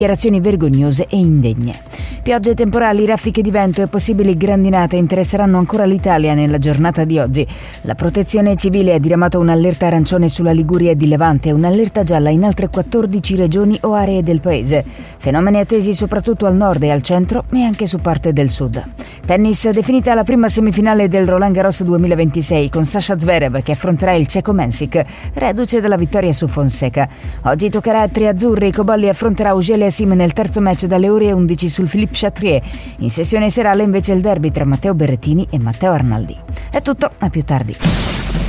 dichiarazioni vergognose e indegne. Piogge temporali, raffiche di vento e possibili grandinate interesseranno ancora l'Italia nella giornata di oggi. La Protezione Civile ha diramato un'allerta arancione sulla Liguria e di Levante e un'allerta gialla in altre 14 regioni o aree del paese. Fenomeni attesi soprattutto al nord e al centro e anche su parte del sud. Tennis, definita la prima semifinale del Roland Garros 2026 con Sasha Zverev che affronterà il ceco Mensik, reduce dalla vittoria su Fonseca. Oggi toccherà a tre azzurri. Cobolli affronterà Auger-Aliassime nel terzo match dalle ore 11 sul Philippe Chatrier. In sessione serale invece il derby tra Matteo Berrettini e Matteo Arnaldi. È tutto, a più tardi.